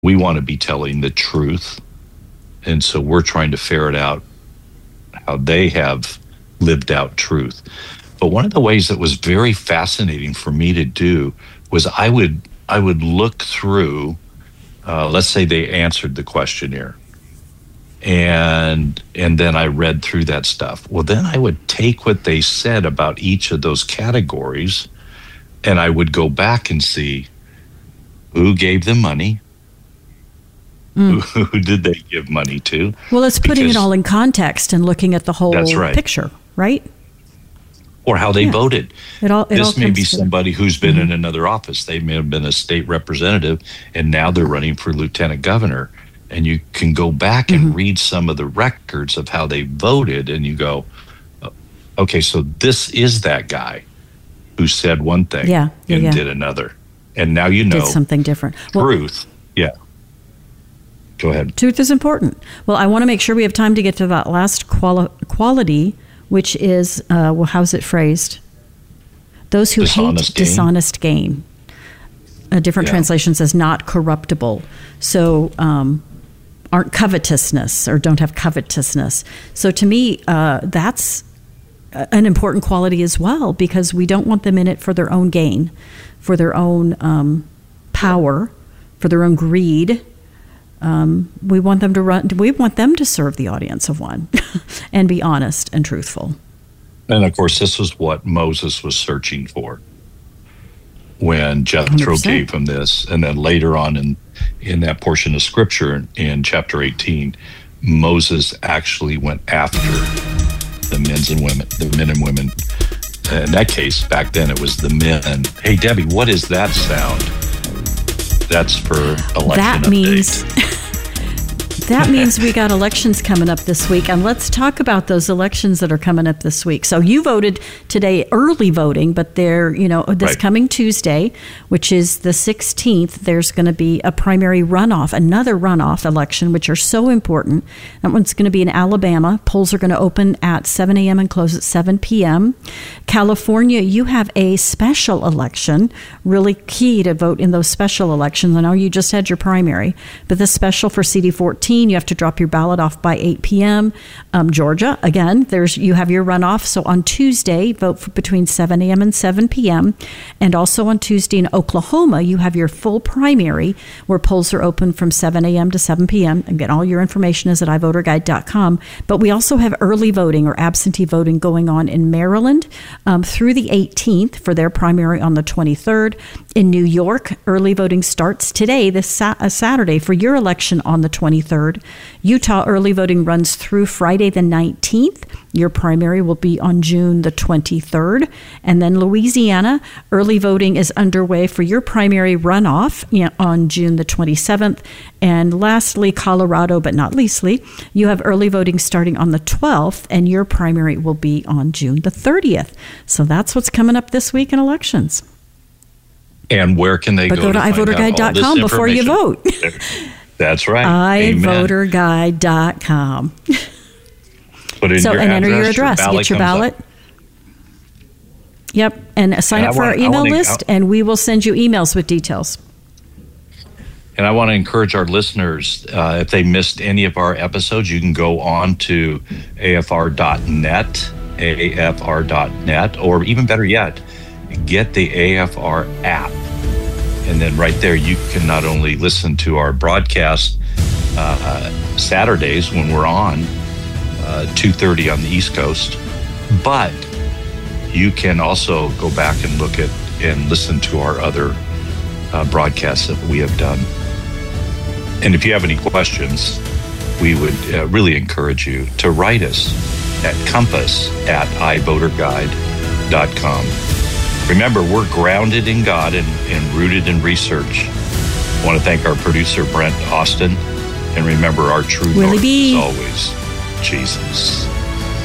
We want to be telling the truth. And so we're trying to ferret out how they have lived out truth. But one of the ways that was very fascinating for me to do was I would look through, let's say they answered the questionnaire, and then I read through that stuff. Well, then I would take what they said about each of those categories, and I would go back and see who gave them money, who did they give money to. Well, it's putting it all in context and looking at the whole picture, right? Or how they voted. This may be somebody who's been in another office. They may have been a state representative, and now they're running for lieutenant governor. And you can go back and read some of the records of how they voted, and you go, okay, so this is that guy who said one thing and did another. And now you know. Did something different. Truth. Go ahead. Truth is important. Well, I want to make sure we have time to get to that last quality, which is, how's it phrased? Those who hate dishonest gain. A different translation says not corruptible. So aren't covetousness or don't have covetousness. So to me, that's an important quality as well, because we don't want them in it for their own gain, for their own power, for their own greed. We want them to run. We want them to serve the audience of one and be honest and truthful. And of course, this is what Moses was searching for when Jethro 100%. Gave him this. And then later on in that portion of scripture in chapter 18, Moses actually went after the men and women. In that case, back then it was the men. Hey, Debbie, what is that sound? That's for election update. That means we got elections coming up this week, and let's talk about those elections that are coming up this week. So you voted today, early voting, but this coming Tuesday, which is the 16th, there's going to be a primary runoff, another runoff election, which are so important. That one's going to be in Alabama. Polls are going to open at 7 a.m. and close at 7 p.m. California, you have a special election, really key to vote in those special elections. I know you just had your primary, but the special for CD14, you have to drop your ballot off by 8 p.m. Georgia, again, you have your runoff. So on Tuesday, vote for between 7 a.m. and 7 p.m. And also on Tuesday in Oklahoma, you have your full primary where polls are open from 7 a.m. to 7 p.m. Again, all your information is at iVoterGuide.com. But we also have early voting or absentee voting going on in Maryland through the 18th for their primary on the 23rd. In New York, early voting starts today, this Saturday, for your election on the 23rd. Utah, early voting runs through Friday the 19th. Your primary will be on June the 23rd. And then Louisiana, early voting is underway for your primary runoff on June the 27th. And lastly, Colorado, but not leastly, you have early voting starting on the 12th, and your primary will be on June the 30th. So that's what's coming up this week in elections. And where can they go to iVoterGuide.com before you vote. That's right. iVoterGuide.com. Put in your and enter your address. Get your ballot. Yep. And sign up for our email list, and we will send you emails with details. And I want to encourage our listeners, if they missed any of our episodes, you can go on to afr.net, or even better yet, get the AFR app. And then right there, you can not only listen to our broadcast Saturdays when we're on 2:30 on the East Coast, but you can also go back and look at and listen to our other broadcasts that we have done. And if you have any questions, we would really encourage you to write us at compass@iVoterGuide.com. Remember, we're grounded in God and rooted in research. I want to thank our producer, Brent Austin. And remember, our true north is always Jesus.